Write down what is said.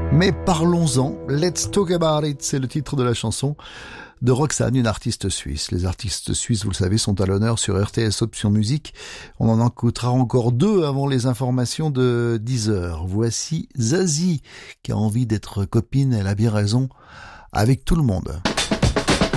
Mais parlons-en, Let's Talk About It, c'est le titre de la chanson de Roxane, une artiste suisse. Les artistes suisses, vous le savez, sont à l'honneur sur RTS Option Musique. On en écoutera encore 2 avant les informations de 10h. Voici Zazie, qui a envie d'être copine, elle a bien raison, avec tout le monde.